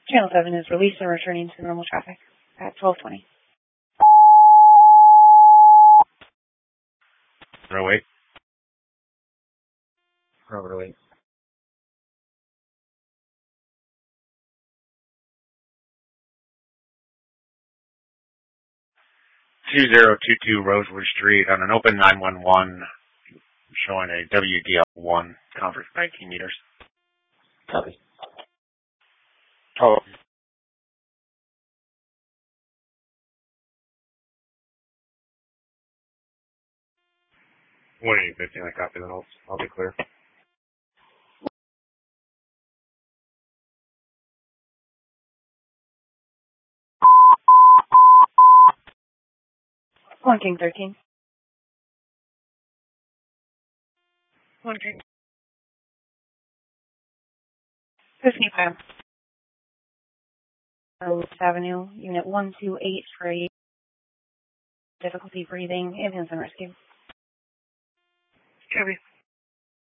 Channel 7 is released and returning to normal traffic at 12:20. Row 8. Row 8. (2022) Rosewood Street on an open 911 showing a WDL1 conference 19 meters. Copy. Oh. What are you 15? I copy that. I'll be clear. One King 13. 1 King. 55. Rose Avenue, Unit 128 for a difficulty breathing, ambulance and rescue. Copy.